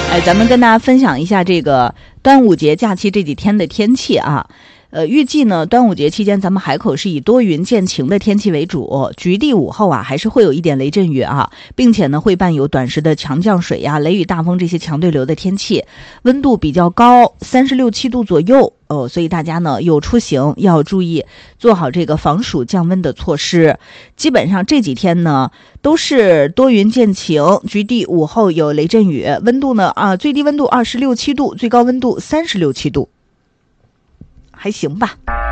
咱们跟大家分享一下这个端午节假期这几天的天气啊。预计呢，端午节期间咱们海口是以多云见晴的天气为主，局地午后啊还是会有一点雷阵雨啊，并且呢会伴有短时的强降水呀、雷雨大风这些强对流的天气，温度比较高，36、7度左右所以大家呢有出行要注意做好这个防暑降温的措施。基本上这几天呢都是多云见晴，局地午后有雷阵雨，温度呢最低温度26、7度，最高温度36、7度。还行吧。